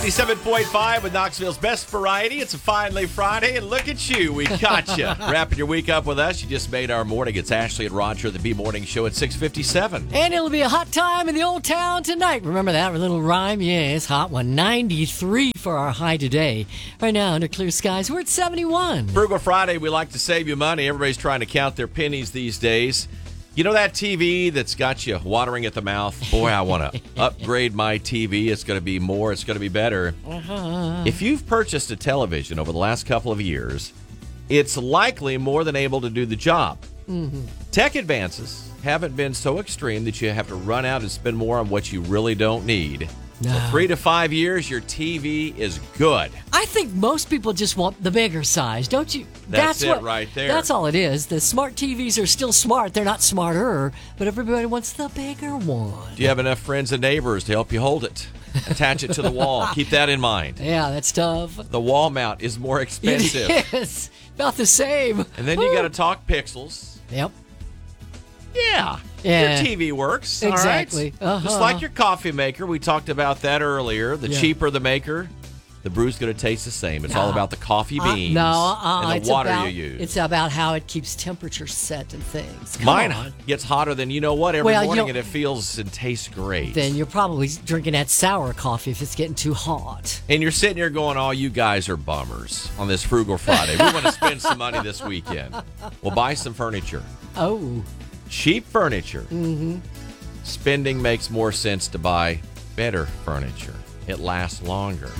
97.5 with Knoxville's best variety. It's a finally Friday, and look at you. We got you. Wrapping your week up with us. You just made our morning. It's Ashley and Roger, the B-Morning Show at 6:57. And it'll be a hot time in the old town tonight. Remember that little rhyme? Yeah, it's hot one. 93 for our high today. Right now, under clear skies, we're at 71. Frugal Friday, we like to save you money. Everybody's trying to count their pennies these days. You know that TV that's got you watering at the mouth? Boy, I want to upgrade my TV. It's going to be more. It's going to be better. If you've purchased a television over the last couple of years, it's likely more than able to do the job. Tech advances haven't been so extreme that you have to run out and spend more on what you really don't need. No. So 3 to 5 years, your TV is good. I think most people just want the bigger size, don't you? That's it right there. That's all it is. The smart TVs are still smart. They're not smarter, but everybody wants the bigger one. Do you have enough friends and neighbors to help you hold it? Attach it to the wall. Keep that in mind. Yeah, that's tough. The wall mount is more expensive. It is. About the same. And then you got to talk pixels. Yep. Yeah. Yeah. Your TV works. Exactly. All right? Just like your coffee maker. We talked about that earlier. The cheaper the maker, the brew's going to taste the same. It's all about the coffee beans and the water you use. It's about how it keeps temperature set and things. Mine gets hotter than every morning, and it feels and tastes great. Then you're probably drinking that sour coffee if it's getting too hot. And you're sitting here going, oh, you guys are bummers on this Frugal Friday. We want to spend some money this weekend. We'll buy some furniture. Oh. Cheap furniture. Spending makes more sense to buy better furniture. It lasts longer.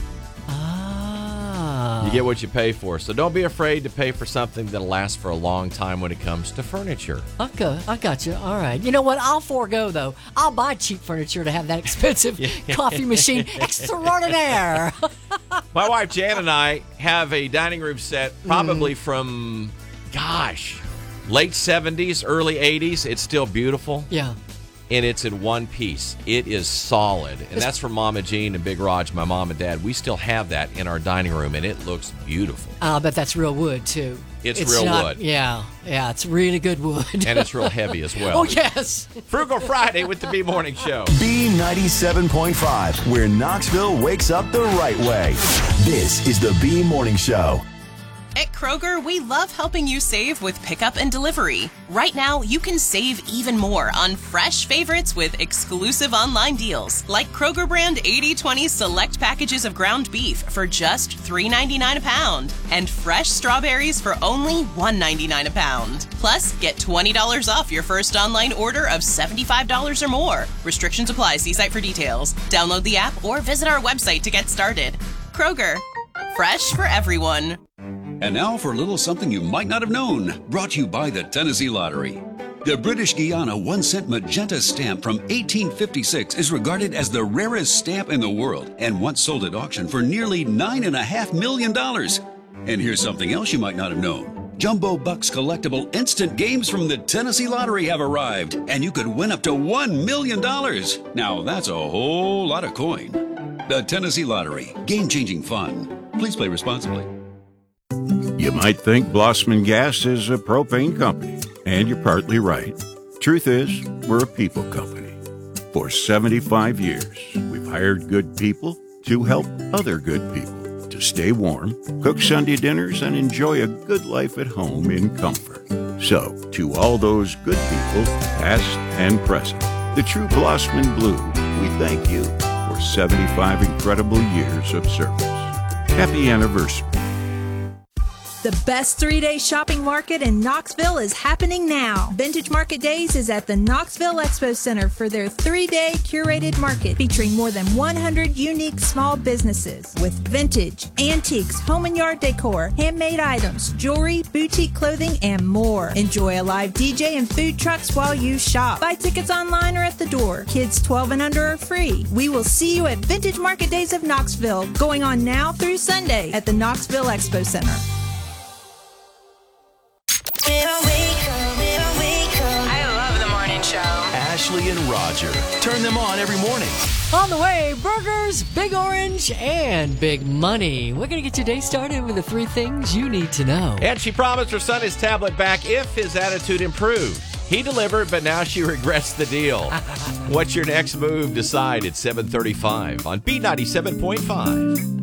You get what you pay for. So don't be afraid to pay for something that'll last for a long time when it comes to furniture. Okay, I got you. All right. You know what? I'll forego, though. I'll buy cheap furniture to have that expensive coffee machine extraordinaire. My wife Jan and I have a dining room set probably from, late 70s, early 80s. It's still beautiful. Yeah. And it's in one piece. It is solid. And that's from Mama Jean and Big Raj, my mom and dad. We still have that in our dining room, and it looks beautiful. I'll bet that's real wood, too. It's real wood. Yeah, it's really good wood. And it's real heavy as well. Oh, yes. Frugal Friday with the B-Morning Show. B97.5, where Knoxville wakes up the right way. This is the B-Morning Show. At Kroger, we love helping you save with pickup and delivery. Right now, you can save even more on fresh favorites with exclusive online deals, like Kroger brand 80/20 select packages of ground beef for just $3.99 a pound, and fresh strawberries for only $1.99 a pound. Plus, get $20 off your first online order of $75 or more. Restrictions apply. See site for details. Download the app or visit our website to get started. Kroger, fresh for everyone. And now for a little something you might not have known, brought to you by the Tennessee Lottery. The British Guiana 1-cent magenta stamp from 1856 is regarded as the rarest stamp in the world and once sold at auction for nearly $9.5 million. And here's something else you might not have known. Jumbo Bucks collectible instant games from the Tennessee Lottery have arrived, and you could win up to $1 million. Now that's a whole lot of coin. The Tennessee Lottery, game-changing fun. Please play responsibly. You might think Blossman Gas is a propane company, and you're partly right. Truth is, we're a people company. For 75 years, we've hired good people to help other good people to stay warm, cook Sunday dinners, and enjoy a good life at home in comfort. So, to all those good people, past and present, the true Blossman Blue, we thank you for 75 incredible years of service. Happy anniversary. The best 3-day shopping market in Knoxville is happening now. Vintage Market Days is at the Knoxville Expo Center for their 3-day curated market featuring more than 100 unique small businesses with vintage, antiques, home and yard decor, handmade items, jewelry, boutique clothing, and more. Enjoy a live DJ and food trucks while you shop. Buy tickets online or at the door. Kids 12 and under are free. We will see you at Vintage Market Days of Knoxville, going on now through Sunday at the Knoxville Expo Center. I love the morning show. Ashley and Roger. Turn them on every morning. On the way, burgers, Big Orange, and big money. We're going to get your day started with the 3 things you need to know. And she promised her son his tablet back if his attitude improved. He delivered, but now she regrets the deal. What's your next move? Decide at 7:35 on B97.5.